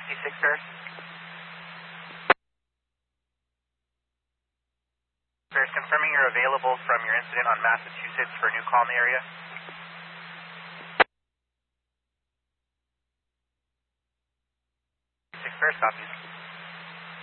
66 Paris. Paris, confirming you're available from your incident on Massachusetts for a new call in the area. 6 Paris, copies.